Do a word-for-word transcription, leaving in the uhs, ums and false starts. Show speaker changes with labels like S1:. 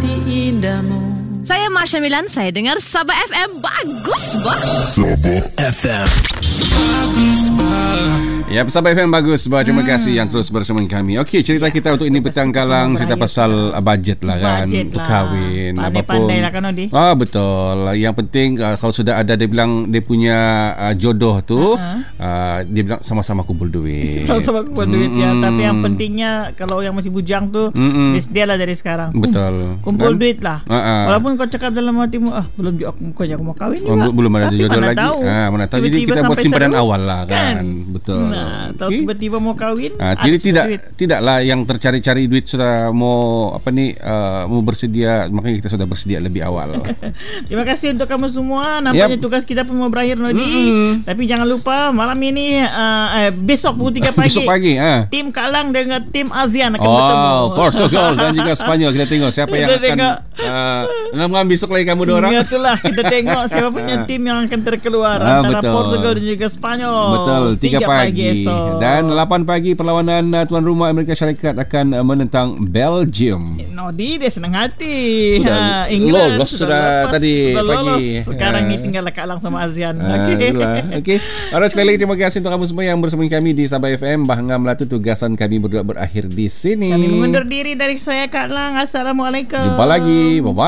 S1: hati indahmu.
S2: Saya Marsha Milan, saya dengar Sabah F M. Bagus, bah.
S3: Sabah F M. Bagus, bah.
S4: Ya, Sabah F M bagus, bah. Terima hmm. kasih yang terus bersama kami. Okey, cerita ya, kita untuk ini petang kalang, cerita pasal budget lah kan,
S5: budget
S4: berkahwin
S5: lah.
S4: apa pun.
S5: Pandai lah kan Odi.
S4: Ah, betul. Yang penting uh, kalau sudah ada dia bilang dia punya uh, jodoh tu, uh-huh. uh, dia bilang sama-sama kumpul duit.
S5: Sama-sama kumpul duit hmm. ya, tapi yang pentingnya kalau yang masih bujang tu hmm. sedia lah dari sekarang.
S4: Betul.
S5: Um, kumpul
S4: Dan,
S5: duit lah.
S4: Uh-uh.
S5: Walaupun kau cakap dalam hatimu, ah belum juga bukannya aku mau kahwin juga.
S4: Oh, belum ada
S5: tapi
S4: jodoh lagi.
S5: Tahu.
S4: Ah, mana tahu. Jadi kita buat simpanan seru, awal lah kan. kan? Betul.
S5: Nah, tahu okay. tiba-tiba mau kahwin.
S4: Ah, jadi tidak duit. Tidaklah yang tercari-cari duit sudah mau apa ni uh, mau bersedia, makanya kita sudah bersedia lebih awal.
S5: Terima kasih untuk kamu semua. Nampaknya yep. tugas kita pun mau berakhir Nodi. Mm-hmm. Tapi jangan lupa malam ini uh, eh, besok pukul tiga pagi.
S4: Besok pagi ah.
S5: Tim Kalang dengan tim ASEAN akan
S4: oh,
S5: bertemu.
S4: Oh, Portugal dan juga Spanyol. Kita tengok siapa yang
S5: kita
S4: akan
S5: tengok.
S4: uh, ngam-ngam besok lagi kamu dua orang.
S5: Itulah kita tengok siapa punya tim yang akan terkeluar ah, antara betul. Portugal dan juga Spanyol.
S4: Betul, tiga pagi.
S5: Esok.
S4: Dan lapan pagi perlawanan uh, tuan rumah Amerika Syarikat akan uh, menentang Belgium.
S5: Nodi dia senang hati.
S4: Sudah ha,
S5: England
S4: lolos sudah, sudah lepas, tadi
S5: sudah
S4: pagi.
S5: Lolos. Sekarang uh, ni tinggal Kalang sama ASEAN.
S4: Uh, Okey. Okey. Alright, sekali lagi terima kasih untuk kamu semua yang bersama kami di Sabah F M. Bahangam Melatu, tugasan kami berdua berakhir di sini.
S5: Kami mengundur diri dari saya Kak Lang. Assalamualaikum.
S4: Jumpa lagi. Bye-bye.